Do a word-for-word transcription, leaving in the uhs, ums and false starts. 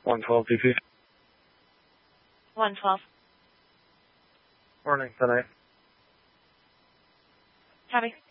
one twelve D P. one twelve. Morning, tonight. Copy.